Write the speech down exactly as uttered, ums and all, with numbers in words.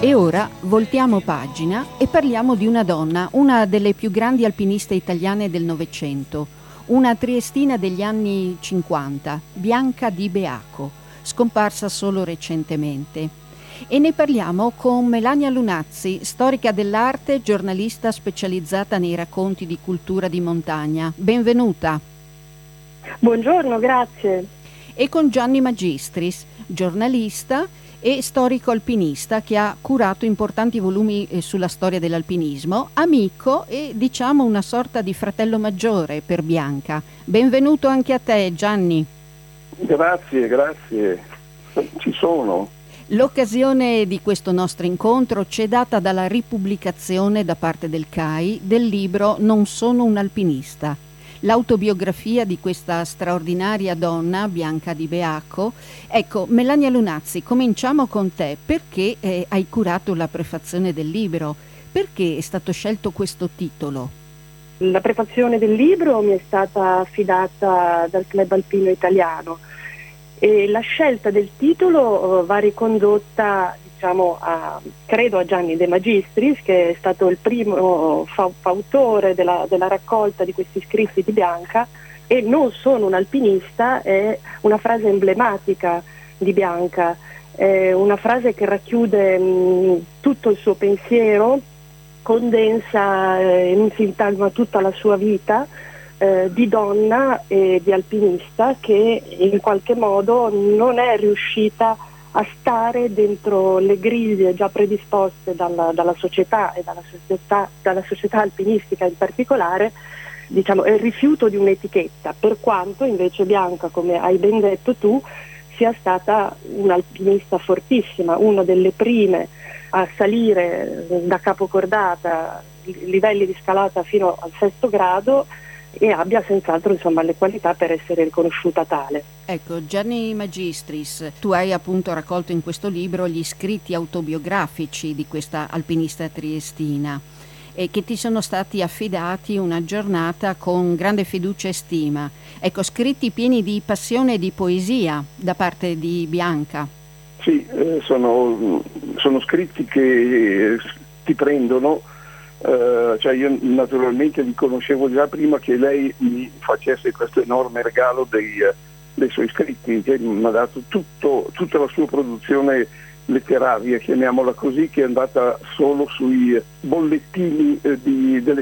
E ora voltiamo pagina e parliamo di una donna, una delle più grandi alpiniste italiane del Novecento, una triestina degli anni cinquanta, Bianca Di Beaco, scomparsa solo recentemente. E ne parliamo con Melania Lunazzi, storica dell'arte, giornalista specializzata nei racconti di cultura di montagna. Benvenuta. Buongiorno, grazie. E con Gianni Magistris, giornalista e storico alpinista che ha curato importanti volumi sulla storia dell'alpinismo, amico e diciamo una sorta di fratello maggiore per Bianca. Benvenuto anche a te, Gianni. Grazie, grazie. Ci sono. L'occasione di questo nostro incontro ci è data dalla ripubblicazione da parte del C A I del libro Non sono un alpinista, l'autobiografia di questa straordinaria donna, Bianca Di Beaco. Ecco, Melania Lunazzi, cominciamo con te. Perché eh, hai curato la prefazione del libro? Perché è stato scelto questo titolo? La prefazione del libro mi è stata affidata dal Club Alpino Italiano e la scelta del titolo uh, va ricondotta, diciamo, a, credo a Gianni De Magistris, che è stato il primo fa- fautore della, della raccolta di questi scritti di Bianca. E non sono un alpinista è una frase emblematica di Bianca, è una frase che racchiude mh, tutto il suo pensiero, condensa eh, in un sintagma tutta la sua vita eh, di donna e di alpinista, che in qualche modo non è riuscita a stare dentro le griglie già predisposte dalla, dalla società e dalla società, dalla società alpinistica in particolare. Diciamo, è il rifiuto di un'etichetta, per quanto invece Bianca, come hai ben detto tu, sia stata un'alpinista fortissima, una delle prime a salire da capocordata livelli di scalata fino al sesto grado, e abbia senz'altro, insomma, le qualità per essere riconosciuta tale. Ecco, Gianni Magistris, tu hai appunto raccolto in questo libro gli scritti autobiografici di questa alpinista triestina e che ti sono stati affidati una giornata con grande fiducia e stima. Ecco, scritti pieni di passione e di poesia da parte di Bianca. Sì, eh, sono, sono scritti che eh, ti prendono. Uh, cioè io naturalmente li conoscevo già prima che lei mi facesse questo enorme regalo dei, uh, dei suoi scritti, che mi ha dato tutto, tutta la sua produzione letteraria, chiamiamola così, che è andata solo sui bollettini uh, di, delle